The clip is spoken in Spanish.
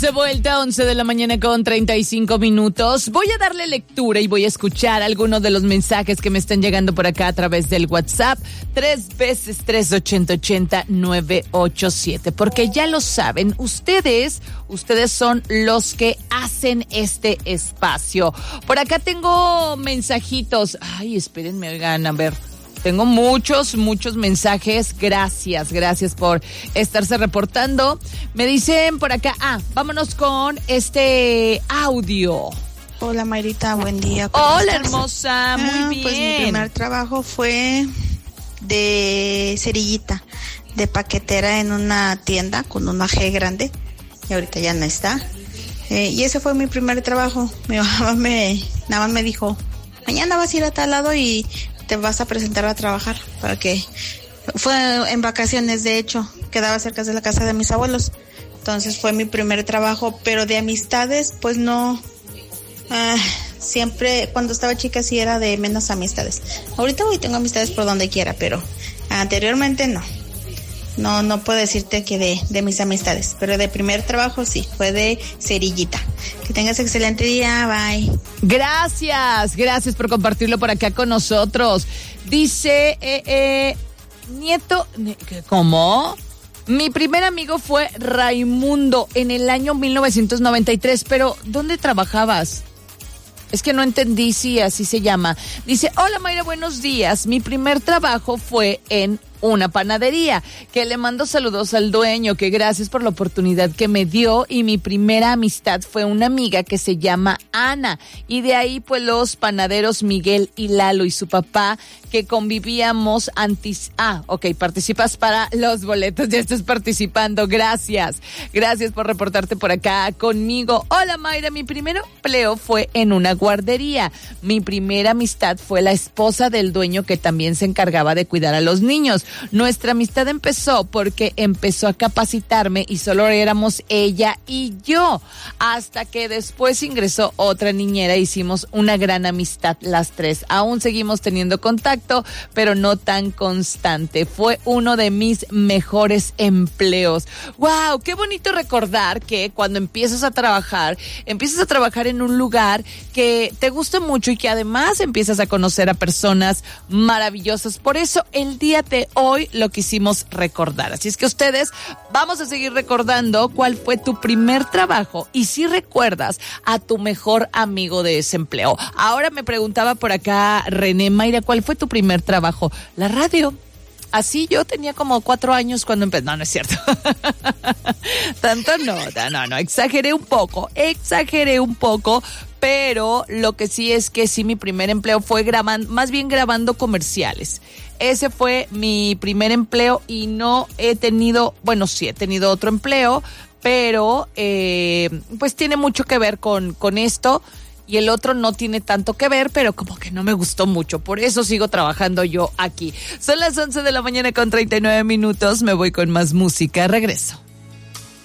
De vuelta, 11 de la mañana con 35 minutos. Voy a darle lectura y voy a escuchar algunos de los mensajes que me están llegando por acá a través del WhatsApp. 3 veces 380-987. Porque ya lo saben, ustedes son los que hacen este espacio. Por acá tengo mensajitos. Ay, espérenme, oigan, a ver. Tengo muchos mensajes. Gracias por estarse reportando. Me dicen por acá, vámonos con este audio. Hola, Mayrita, buen día. Hola, hermosa, muy bien. Pues mi primer trabajo fue de cerillita, de paquetera en una tienda con una G grande, y ahorita ya no está. Y ese fue mi primer trabajo. Mi mamá nada más me dijo, mañana vas a ir a tal lado y te vas a presentar a trabajar, para que fue en vacaciones, de hecho, quedaba cerca de la casa de mis abuelos, entonces fue mi primer trabajo. Pero de amistades, pues no, siempre cuando estaba chica sí era de menos amistades. Ahorita hoy tengo amistades por donde quiera, pero anteriormente no puedo decirte que de mis amistades, pero de primer trabajo sí, fue de cerillita. Que tengas excelente día, bye. Gracias por compartirlo por acá con nosotros. Dice, Nieto, ¿cómo? Mi primer amigo fue Raimundo en el año 1993, pero ¿dónde trabajabas? Es que no entendí si así se llama. Dice, hola Mayra, buenos días. Mi primer trabajo fue en una panadería, que le mando saludos al dueño, que gracias por la oportunidad que me dio, y mi primera amistad fue una amiga que se llama Ana, y de ahí pues los panaderos Miguel y Lalo y su papá, que convivíamos antes. Participas para los boletos, ya estás participando, gracias por reportarte por acá conmigo. Hola Mayra, mi primer empleo fue en una guardería, mi primera amistad fue la esposa del dueño, que también se encargaba de cuidar a los niños. Nuestra amistad empezó porque empezó a capacitarme y solo éramos ella y yo, hasta que después ingresó otra niñera. Hicimos una gran amistad las tres. Aún seguimos teniendo contacto, pero no tan constante. Fue uno de mis mejores empleos. ¡Wow! Qué bonito recordar que cuando empiezas a trabajar en un lugar que te gusta mucho y que además empiezas a conocer a personas maravillosas. Por eso el día de hoy lo quisimos recordar. Así es que ustedes, vamos a seguir recordando cuál fue tu primer trabajo y si recuerdas a tu mejor amigo de ese empleo. Ahora me preguntaba por acá René, Mayra, ¿cuál fue tu primer trabajo? La radio. Así yo tenía como 4 años cuando empecé. No es cierto. Tanto no, exageré un poco, pero lo que sí es que sí, mi primer empleo fue grabando comerciales. Ese fue mi primer empleo y no he tenido, sí he tenido otro empleo, pero pues tiene mucho que ver con esto. Y el otro no tiene tanto que ver, pero como que no me gustó mucho. Por eso sigo trabajando yo aquí. Son las 11 de la mañana con 39 minutos. Me voy con más música. Regreso.